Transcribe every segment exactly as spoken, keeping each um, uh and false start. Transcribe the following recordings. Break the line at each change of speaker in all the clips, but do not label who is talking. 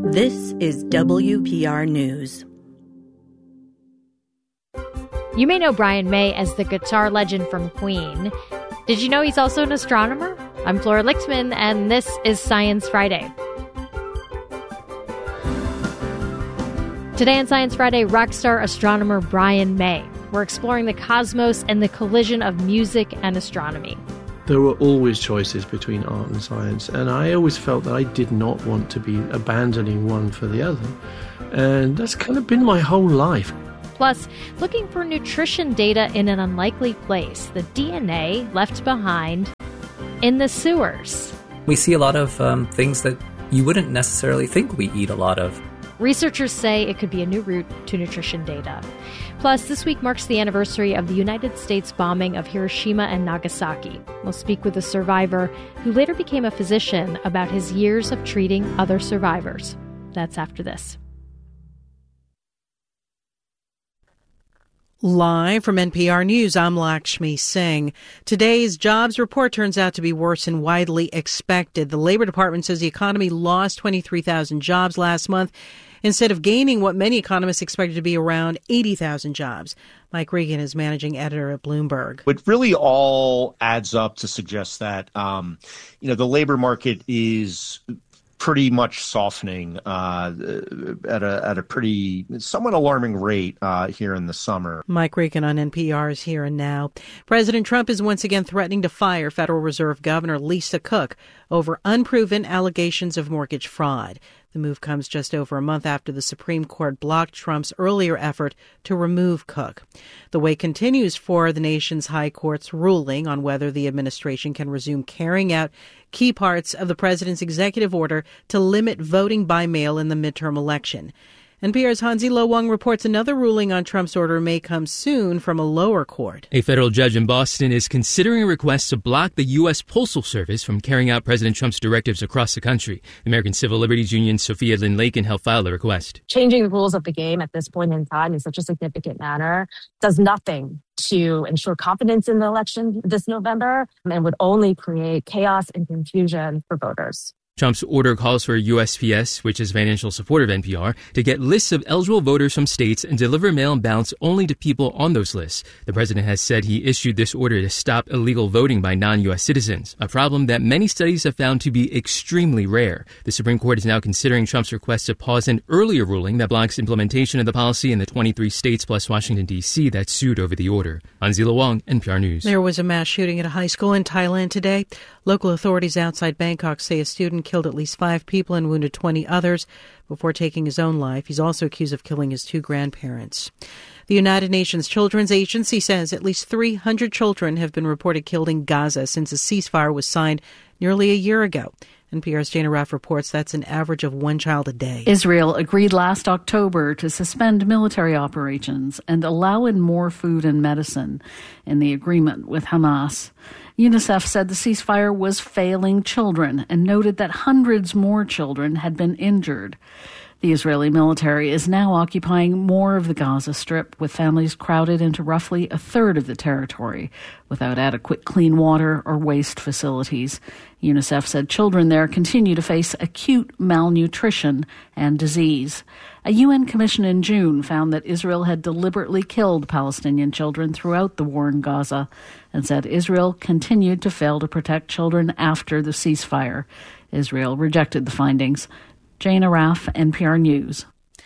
This is W P R News.
You may know Brian May as the guitar legend from Queen. Did you know he's also an astronomer? I'm Flora Lichtman, and this is Science Friday. Today on Science Friday, rock star astronomer Brian May. We're exploring the cosmos and the collision of music and astronomy.
There were always choices between art and science, and I always felt that I did not want to be abandoning one for the other. And that's kind of been my whole life.
Plus, looking for nutrition data in an unlikely place, the D N A left behind in the sewers.
We see a lot of um, things that you wouldn't necessarily think we eat a lot of.
Researchers say it could be a new route to nutrition data. Plus, this week marks the anniversary of the United States bombing of Hiroshima and Nagasaki. We'll speak with a survivor who later became a physician about his years of treating other survivors. That's after this.
Live from N P R News, I'm Lakshmi Singh. Today's jobs report turns out to be worse than widely expected. The Labor Department says the economy lost twenty-three thousand jobs last month instead of gaining what many economists expected to be around eighty thousand jobs. Mike Regan is managing editor at Bloomberg.
It really all adds up to suggest that, um, you know, the labor market is pretty much softening uh, at a at a pretty somewhat alarming rate uh, here in the summer.
Mike Regan on N P R's Here and Now. President Trump is once again threatening to fire Federal Reserve Governor Lisa Cook over unproven allegations of mortgage fraud. The move comes just over a month after the Supreme Court blocked Trump's earlier effort to remove Cook. The wait continues for the nation's high court's ruling on whether the administration can resume carrying out key parts of the president's executive order to limit voting by mail in the midterm election. N P R's Hansi Lo Wang reports another ruling on Trump's order may come soon from a lower court.
A federal judge in Boston is considering a request to block the U S. Postal Service from carrying out President Trump's directives across the country. The American Civil Liberties Union Sophia Lynn Lakin helped file the request.
Changing the rules of the game at this point in time in such a significant manner does nothing to ensure confidence in the election this November and would only create chaos and confusion for voters.
Trump's order calls for U S P S, which is financial support of N P R, to get lists of eligible voters from states and deliver mail-in ballots only to people on those lists. The president has said he issued this order to stop illegal voting by non-U S citizens, a problem that many studies have found to be extremely rare. The Supreme Court is now considering Trump's request to pause an earlier ruling that blocks implementation of the policy in the twenty-three states plus Washington, D C that sued over the order. Hansi Lo Wang, N P R News.
There was a mass shooting at a high school in Thailand today. Local authorities outside Bangkok say a student killed at least five people and wounded twenty others before taking his own life. He's also accused of killing his two grandparents. The United Nations Children's Agency says at least three hundred children have been reported killed in Gaza since a ceasefire was signed nearly a year ago. N P R's Jana Raff reports that's an average of one child a day.
Israel agreed last October to suspend military operations and allow in more food and medicine in the agreement with Hamas. UNICEF said the ceasefire was failing children and noted that hundreds more children had been injured. The Israeli military is now occupying more of the Gaza Strip, with families crowded into roughly a third of the territory without adequate clean water or waste facilities. UNICEF said children there continue to face acute malnutrition and disease. A U N commission in June found that Israel had deliberately killed Palestinian children throughout the war in Gaza and said Israel continued to fail to protect children after the ceasefire. Israel rejected the findings. Jana Raff, N P R News.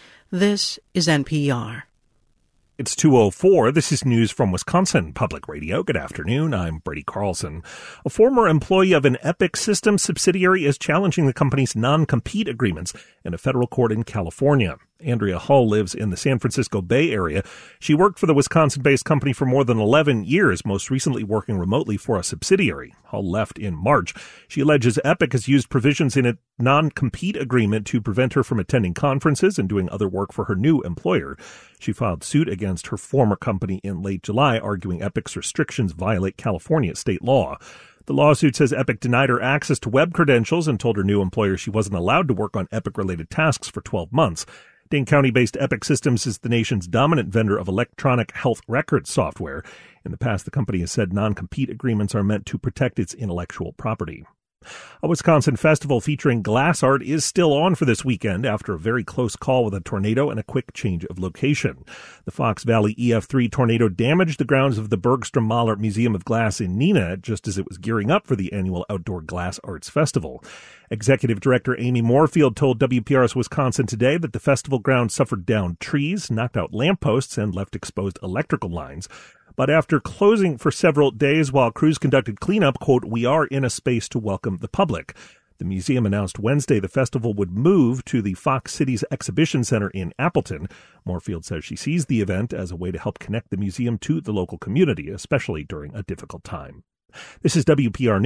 This is N P R.
It's two oh four. This is news from Wisconsin Public Radio. Good afternoon. I'm Brady Carlson. A former employee of an Epic Systems subsidiary is challenging the company's non-compete agreements in a federal court in California. Andrea Hull lives in the San Francisco Bay Area. She worked for the Wisconsin-based company for more than eleven years, most recently working remotely for a subsidiary. Hull left in March. She alleges Epic has used provisions in a non-compete agreement to prevent her from attending conferences and doing other work for her new employer. She filed suit against her former company in late July, arguing Epic's restrictions violate California state law. The lawsuit says Epic denied her access to web credentials and told her new employer she wasn't allowed to work on Epic-related tasks for twelve months. Dane County-based Epic Systems is the nation's dominant vendor of electronic health record software. In the past, the company has said non-compete agreements are meant to protect its intellectual property. A Wisconsin festival featuring glass art is still on for this weekend after a very close call with a tornado and a quick change of location. The Fox Valley E F three tornado damaged the grounds of the Bergstrom Mahler Museum of Glass in Neenah just as it was gearing up for the annual Outdoor Glass Arts Festival. Executive Director Amy Moorfield told W P R S Wisconsin Today that the festival grounds suffered downed trees, knocked out lampposts, and left exposed electrical lines. But after closing for several days while crews conducted cleanup, quote, we are in a space to welcome the public. The museum announced Wednesday the festival would move to the Fox Cities Exhibition Center in Appleton. Moorfield says she sees the event as a way to help connect the museum to the local community, especially during a difficult time. This is W P R News.